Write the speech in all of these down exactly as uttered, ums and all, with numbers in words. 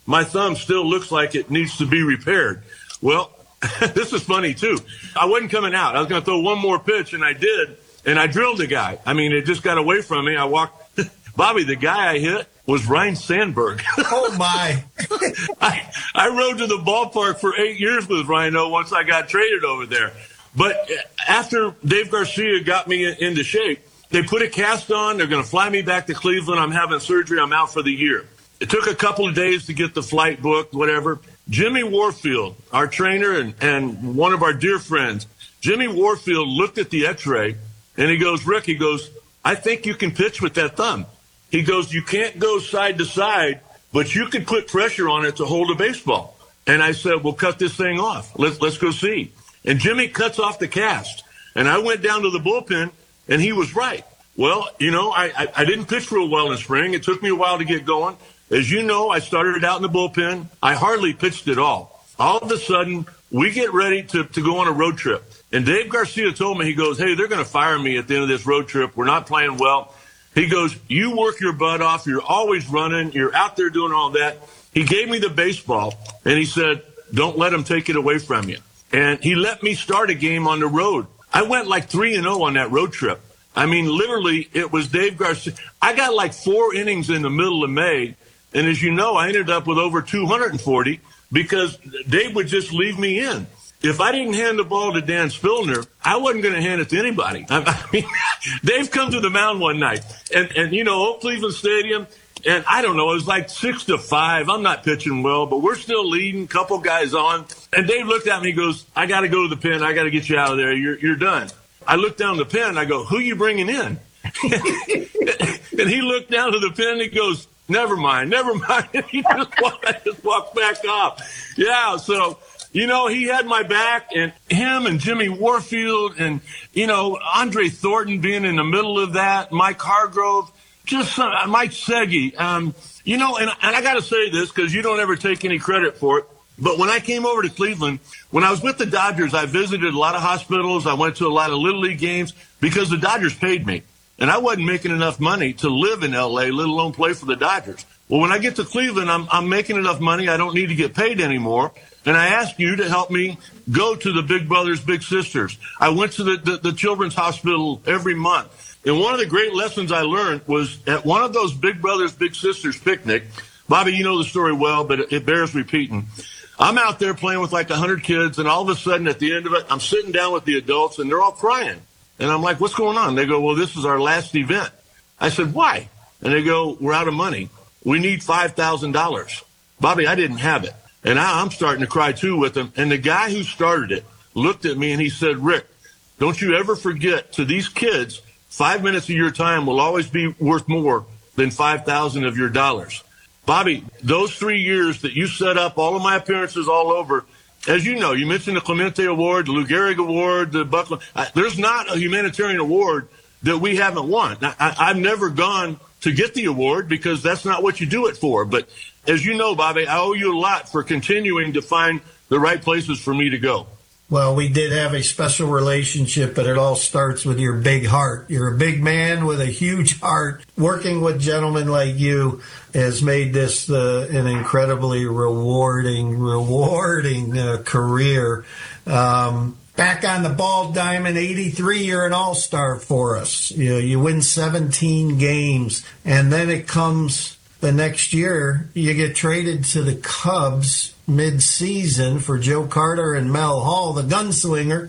my thumb still looks like it needs to be repaired. Well, this is funny, too. I wasn't coming out. I was going to throw one more pitch, and I did, and I drilled the guy. I mean, it just got away from me. I walked. Bobby, the guy I hit was Ryne Sandberg. Oh, my. I, I rode to the ballpark for eight years with Rhino once I got traded over there. But after Dave Garcia got me into shape, they put a cast on. They're going to fly me back to Cleveland. I'm having surgery. I'm out for the year. It took a couple of days to get the flight booked, whatever. Jimmy Warfield, our trainer and, and one of our dear friends, Jimmy Warfield looked at the x-ray, and he goes, Rick, he goes, I think you can pitch with that thumb. He goes, you can't go side to side, but you can put pressure on it to hold a baseball. And I said, well, cut this thing off. Let's, let's go see. And Jimmy cuts off the cast. And I went down to the bullpen, and he was right. Well, you know, I, I, I didn't pitch real well in spring. It took me a while to get going. As you know, I started out in the bullpen. I hardly pitched at all. All of a sudden, we get ready to, to go on a road trip. And Dave Garcia told me, he goes, hey, they're going to fire me at the end of this road trip. We're not playing well. He goes, you work your butt off. You're always running. You're out there doing all that. He gave me the baseball, and he said, don't let him take it away from you. And he let me start a game on the road. I went like three and oh on that road trip. I mean, literally, it was Dave Garcia. I got like four innings in the middle of May. And as you know, I ended up with over two hundred forty because Dave would just leave me in. If I didn't hand the ball to Dan Spillner, I wasn't going to hand it to anybody. I mean, Dave come to the mound one night, and, and you know, Oak Cleveland Stadium, and I don't know, it was like six to five. I'm not pitching well, but we're still leading, couple guys on. And Dave looked at me, he goes, I got to go to the pen. I got to get you out of there. You're, you're done. I looked down the pen, I go, who you bringing in? And he looked down to the pen, and he goes, never mind, never mind. He just walked, I just walked back off. Yeah, so, you know, he had my back, and him and Jimmy Warfield and, you know, Andre Thornton being in the middle of that, Mike Hargrove, just some, uh, Mike Segui. Um, you know, and, and I got to say this because you don't ever take any credit for it. But when I came over to Cleveland, when I was with the Dodgers, I visited a lot of hospitals. I went to a lot of Little League games because the Dodgers paid me. And I wasn't making enough money to live in L A, let alone play for the Dodgers. Well, when I get to Cleveland, I'm, I'm making enough money. I don't need to get paid anymore. And I asked you to help me go to the Big Brothers Big Sisters. I went to the, the, the Children's Hospital every month. And one of the great lessons I learned was at one of those Big Brothers Big Sisters picnic. Bobby, you know the story well, but it, it bears repeating. I'm out there playing with like one hundred kids, and all of a sudden at the end of it, I'm sitting down with the adults, and they're all crying. And I'm like, what's going on? They go, well, this is our last event. I said, why? And they go, we're out of money. We need five thousand dollars. Bobby, I didn't have it. And I, I'm starting to cry, too, with them. And the guy who started it looked at me, and he said, Rick, don't you ever forget, to these kids, five minutes of your time will always be worth more than five thousand of your dollars. Bobby, those three years that you set up all of my appearances all over, as you know, you mentioned the Clemente Award, the Lou Gehrig Award, the Buckland. There's not a humanitarian award that we haven't won. I, I, I've never gone to get the award because that's not what you do it for. But as you know, Bobby, I owe you a lot for continuing to find the right places for me to go. Well, we did have a special relationship, but it all starts with your big heart. You're a big man with a huge heart. Working with gentlemen like you has made this uh, an incredibly rewarding, rewarding uh, career. Um, back on the ball diamond, eighty-three, you're an all-star for us. You know, you win seventeen games, and then it comes the next year, you get traded to the Cubs mid-season for Joe Carter and Mel Hall, the gunslinger,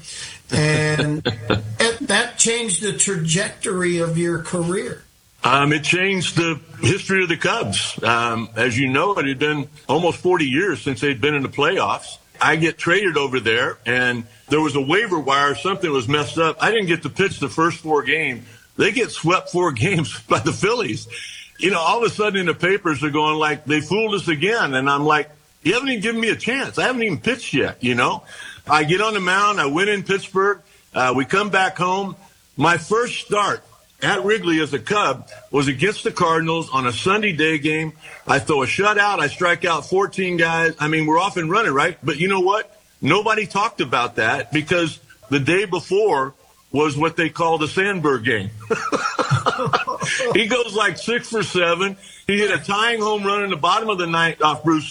and it, that changed the trajectory of your career. Um, it changed the history of the Cubs. Um, as you know, it had been almost forty years since they'd been in the playoffs. I get traded over there, and there was a waiver wire. Something was messed up. I didn't get to pitch the first four games. They get swept four games by the Phillies. You know, all of a sudden in the papers they're going like, they fooled us again. And I'm like, you haven't even given me a chance. I haven't even pitched yet, you know. I get on the mound. I win in Pittsburgh. Uh, we come back home. My first start at Wrigley as a Cub was against the Cardinals on a Sunday day game. I throw a shutout. I strike out fourteen guys. I mean, we're off and running, right? But you know what? Nobody talked about that because the day before was what they call the Sandberg game. He goes like six for seven. He hit a tying home run in the bottom of the ninth off Bruce